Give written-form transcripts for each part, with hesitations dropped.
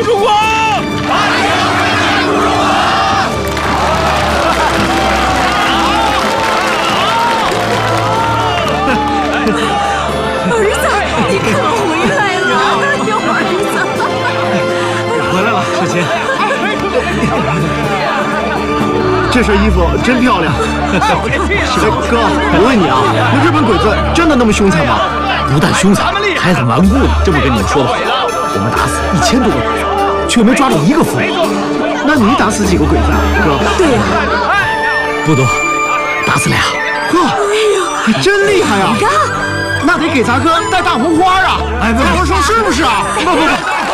中国！ 儿子，你可回来了！有儿子， 回来了，世琴。 这身衣服真漂亮。哥，我问你啊，那日本鬼子真的那么凶残吗？ 不但凶残，还很顽固呢。这么跟你们说吧，我们打死1000多个鬼子，却没抓住一个俘虏。 那你打死几个鬼子啊，哥？ 对呀， 不多，打死2。 哥，还真厉害啊！那得给咱哥戴大红花啊！哎，不好好说，是不是啊？不，兄弟们，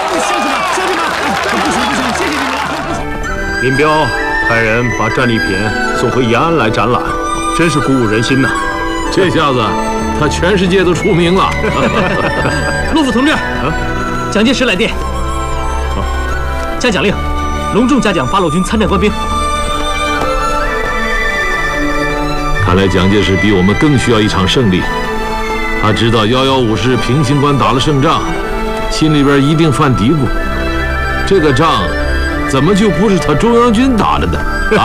不行，谢谢你们了。 林彪派人把战利品送回延安来展览，真是鼓舞人心呐！ 这下子他全世界都出名了。 陆副同志，蒋介石来电，嘉奖令，隆重嘉奖八路军参战官兵。 看来蒋介石比我们更需要一场胜利。他知道115是平型关打了胜仗，心里边一定犯嘀咕：这个仗怎么就不是他中央军打的呢？